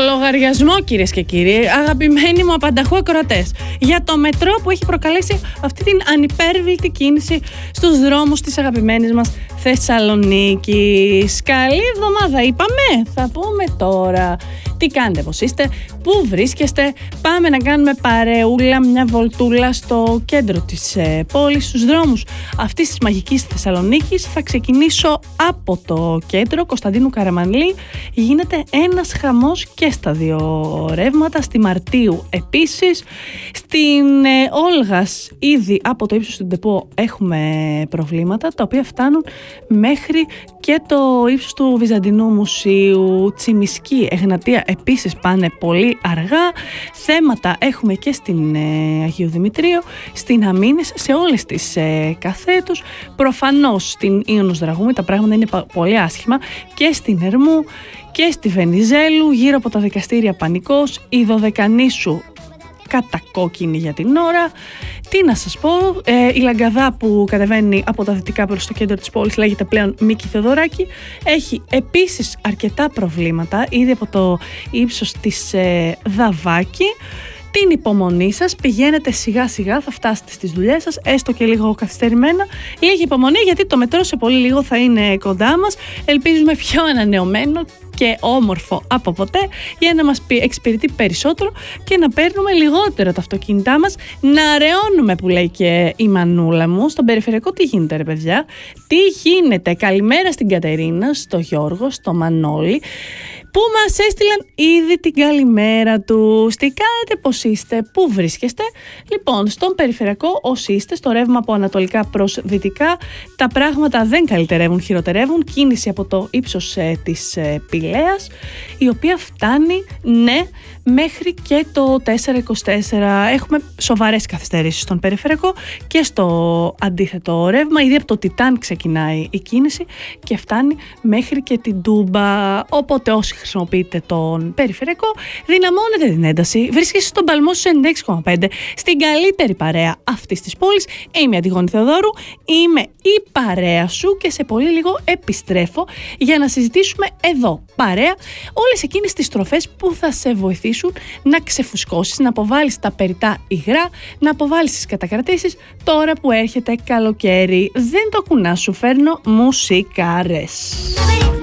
λογαριασμό, κυρίες και κύριοι, αγαπημένοι μου απανταχού ακροατές, για το μετρό που έχει προκαλέσει αυτή την ανυπέρβλητη κίνηση στους δρόμους της αγαπημένης μας Θεσσαλονίκης. Καλή εβδομάδα είπαμε, θα πούμε τώρα. Τι κάνετε, πώς είστε, πού βρίσκεστε? Πάμε να κάνουμε παρεούλα, μια βολτούλα στο κέντρο της πόλης, στους δρόμους αυτής της μαγικής Θεσσαλονίκης. Θα ξεκινήσω από το κέντρο Κωνσταντίνου Καραμανλή. Γίνεται ένας χαμός και στα δύο ρεύματα. Στη Μαρτίου επίσης. Στην Όλγας ήδη από το ύψος του Ντεπό έχουμε προβλήματα, τα οποία φτάνουν μέχρι και το ύψος του Βυζαντινού Μουσείου. Τσιμισκή, Εγνατία επίσης πάνε πολύ αργά. Θέματα έχουμε και στην Αγίου Δημητρίου, στην Αμήνης, σε όλες τις καθέτους. Προφανώς στην Ίωνος Δραγούμη τα πράγματα είναι πολύ άσχημα, και στην Ερμού και στη Βενιζέλου. Γύρω από τα δικαστήρια πανικός. Η Δωδεκανήσου κατακόκκινη για την ώρα. Τι να σας πω, η Λαγκαδά που κατεβαίνει από τα δυτικά προς το κέντρο της πόλης λέγεται πλέον Μίκη Θεοδωράκη. Έχει επίσης αρκετά προβλήματα ήδη από το ύψος της Δαβάκη. Την υπομονή σας, πηγαίνετε σιγά σιγά, θα φτάσετε στις δουλειές σας, έστω και λίγο καθυστερημένα. Λίγη υπομονή, γιατί το μετρό σε πολύ λίγο θα είναι κοντά μας. Ελπίζουμε πιο ανανεωμένο και όμορφο από ποτέ, για να μας εξυπηρετεί περισσότερο και να παίρνουμε λιγότερο τα αυτοκίνητά μας, να αραιώνουμε, που λέει και η μανούλα μου. Στον περιφερειακό τι γίνεται, ρε παιδιά? Τι γίνεται? Καλημέρα στην Κατερίνα, στο Γιώργο, στο Μανώλη, που μας έστειλαν ήδη την καλημέρα τους. Τι κάνετε, πώς είστε, πού βρίσκεστε? Λοιπόν, στον περιφερειακό όσοι είστε, στο ρεύμα από ανατολικά προς δυτικά, τα πράγματα δεν καλυτερεύουν, χειροτερεύουν. Κίνηση από το ύψος της Πηλαίας, η οποία φτάνει, ναι, μέχρι και το 424. Έχουμε σοβαρές καθυστερήσεις στον περιφερειακό και στο αντίθετο ρεύμα. Ήδη από το Τιτάν ξεκινάει η κίνηση και φτάνει μέχρι και την Τούμπα. Οπότε όσοι χρησιμοποιείτε τον περιφερειακό, δυναμώνετε την ένταση. Βρίσκεσαι στον παλμό στους 96,5, στην καλύτερη παρέα αυτής της πόλης. Είμαι η Αντιγόνη Θεοδόρου, είμαι η παρέα σου και σε πολύ λίγο επιστρέφω για να συζητήσουμε εδώ παρέα όλες εκείνες τις στροφές που θα σε βοηθήσουν να ξεφουσκώσεις, να αποβάλεις τα περιττά υγρά, να αποβάλεις τις κατακρατήσεις τώρα που έρχεται καλοκαίρι. Δεν το κουνά, σου φέρνω μουσικάρες.